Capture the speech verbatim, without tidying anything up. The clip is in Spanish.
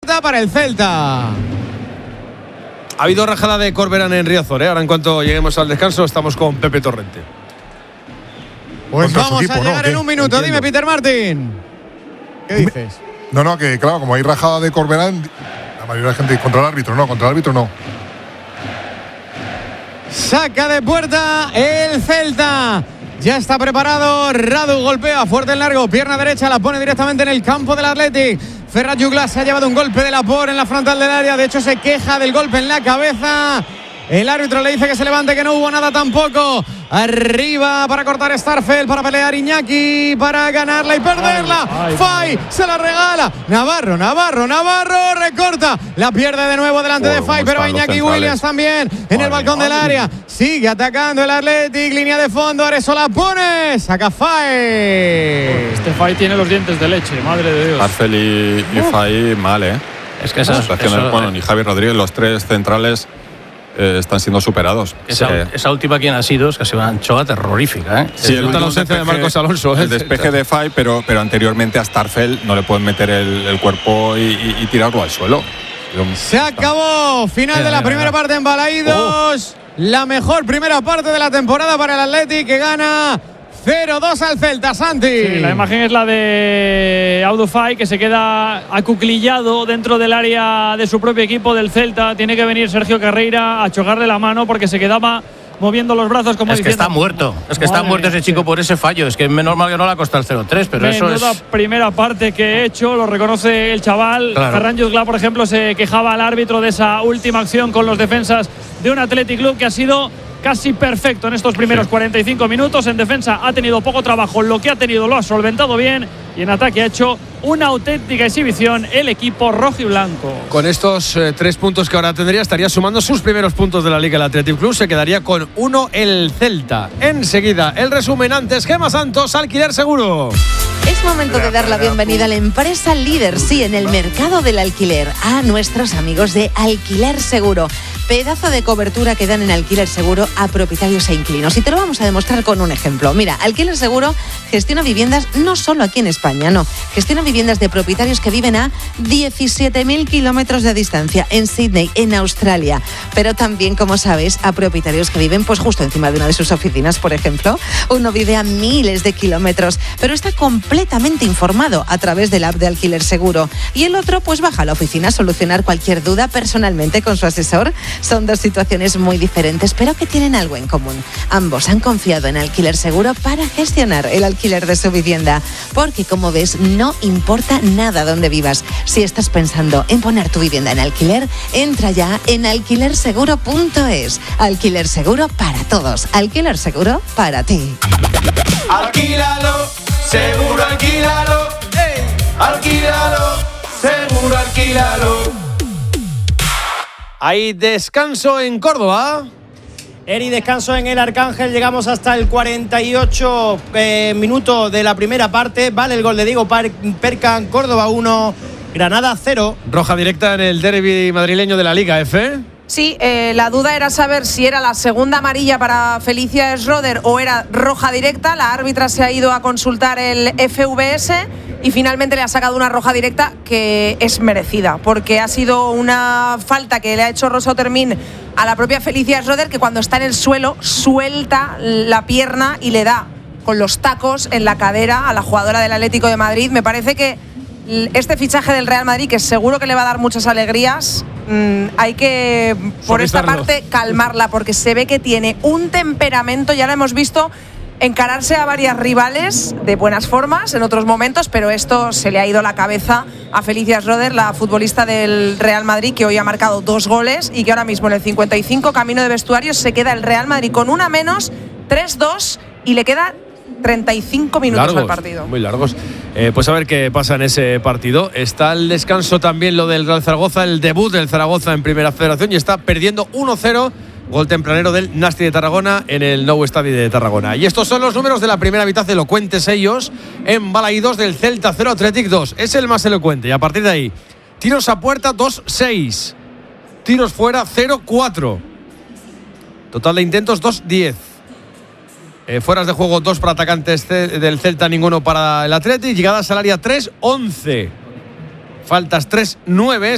para el Celta. Ha habido rajada de Corberán en Riazor, ¿eh? Ahora en cuanto lleguemos al descanso estamos con Pepe Torrente. Pues vamos equipo, a llegar ¿no? en un minuto. Entiendo. Dime, Peter Martín. ¿Qué dices? No, no, que claro, como hay rajada de Corberán, la mayoría de la gente dice contra el árbitro, no, contra el árbitro no. Saca de puerta el Celta. Ya está preparado. Radu golpea fuerte en largo. Pierna derecha la pone directamente en el campo del Athletic. Ferran Juglas se ha llevado un golpe de Laporte en la frontal del área. De hecho, se queja del golpe en la cabeza. El árbitro le dice que se levante, que no hubo nada tampoco. Arriba para cortar Starfelt, para pelear Iñaki, para ganarla y perderla. Ay, ay, Fay se la regala. Navarro, Navarro, Navarro recorta. La pierde de nuevo delante Bueno, de Fay, pero Iñaki Williams también en el balcón del área. Sigue atacando el Athletic, línea de fondo. Aresola pone, saca Fay. Este Fay tiene los dientes de leche, madre de Dios. Arcel y, y Fay mal, ¿eh? Es que esas, eso, bueno, ni Javi Rodríguez, los tres centrales eh, están siendo superados. Esa, sí. esa última quien ha sido es casi una anchoa terrorífica, ¿eh? Sí, el, la ausencia de Marcos Alonso. El despeje de Fay, pero, pero anteriormente a Starfelt no le pueden meter el, el cuerpo y, y, y tirarlo al suelo. Se acabó. Final de la primera parte en Balaídos. Oh. La mejor primera parte de la temporada para el Athletic, que gana cero dos al Celta, Santi. Sí, la imagen es la de Abdou Fay, que se queda acuclillado dentro del área de su propio equipo del Celta. Tiene que venir Sergio Carreira a chocarle la mano porque se quedaba moviendo los brazos como es diciendo… Es que está muerto. Es que está muerto ese chico por ese fallo. Es que menos mal que no le ha costado el cero tres, pero Menuda eso es… primera parte que he hecho, lo reconoce el chaval. Claro. Ferran Jutgla, por ejemplo, se quejaba al árbitro de esa última acción con los defensas de un Athletic Club que ha sido casi perfecto en estos primeros sí. cuarenta y cinco minutos. En defensa ha tenido poco trabajo, lo que ha tenido lo ha solventado bien, y en ataque ha hecho una auténtica exhibición el equipo rojiblanco. Con estos eh, tres puntos que ahora tendría, estaría sumando sus primeros puntos de la Liga el Athletic Club. Se quedaría con uno el Celta. Enseguida, el resumen antes. Gema Santos, Alquiler Seguro. Es momento de dar la bienvenida a la empresa líder, sí, en el mercado del alquiler, a nuestros amigos de Alquiler Seguro. Pedazo de cobertura que dan en Alquiler Seguro a propietarios e inquilinos. Y te lo vamos a demostrar con un ejemplo. Mira, Alquiler Seguro gestiona viviendas no solo aquí en España, no. Gestiona viviendas de propietarios que viven a diecisiete mil kilómetros de distancia, en Sydney, en Australia. Pero también, como sabes, a propietarios que viven pues justo encima de una de sus oficinas, por ejemplo. Uno vive a miles de kilómetros, pero está completamente informado a través del app de Alquiler Seguro. Y el otro pues baja a la oficina a solucionar cualquier duda personalmente con su asesor. Son dos situaciones muy diferentes, pero que tienen algo en común. Ambos han confiado en Alquiler Seguro para gestionar el alquiler de su vivienda. Porque, como ves, no importa nada dónde vivas. Si estás pensando en poner tu vivienda en alquiler, entra ya en alquiler seguro punto es. Alquiler Seguro para todos. Alquiler Seguro para ti. Alquílalo, seguro alquílalo. Hey. Alquílalo, seguro alquílalo. Hay descanso en Córdoba. Eri, descanso en el Arcángel. Llegamos hasta el cuarenta y ocho eh, minuto de la primera parte. Vale el gol de Diego Percan. Córdoba uno, Granada cero. Roja directa en el derbi madrileño de la Liga F. Sí, eh, la duda era saber si era la segunda amarilla para Felicia Schroeder o era roja directa. La árbitra se ha ido a consultar el F V S y finalmente le ha sacado una roja directa que es merecida, porque ha sido una falta que le ha hecho Rosa Otermin a la propia Felicia Schroeder, que cuando está en el suelo suelta la pierna y le da con los tacos en la cadera a la jugadora del Atlético de Madrid. Me parece que este fichaje del Real Madrid, que seguro que le va a dar muchas alegrías, mmm, hay que, por esta parte, calmarla, porque se ve que tiene un temperamento, ya lo hemos visto encararse a varias rivales de buenas formas en otros momentos, pero esto se le ha ido la cabeza a Felicia Schroeder, la futbolista del Real Madrid, que hoy ha marcado dos goles y que ahora mismo en el cincuenta y cinco, camino de vestuarios, se queda el Real Madrid con una menos, tres dos, y le queda treinta y cinco minutos largos, al partido. Muy largos. Eh, pues a ver qué pasa en ese partido. Está el descanso también lo del Real Zaragoza, el debut del Zaragoza en Primera Federación, y está perdiendo uno cero. Gol tempranero del Nasti de Tarragona en el Nou Estadi de Tarragona. Y estos son los números de la primera mitad, elocuentes ellos, en Balaídos, del Celta cero, Athletic dos. Es el más elocuente. Y a partir de ahí, tiros a puerta dos seis. Tiros fuera cero cuatro. Total de intentos dos diez. Eh, fueras de juego dos para atacantes del Celta, ninguno para el Athletic. Llegadas al área tres once. Faltas tres nueve.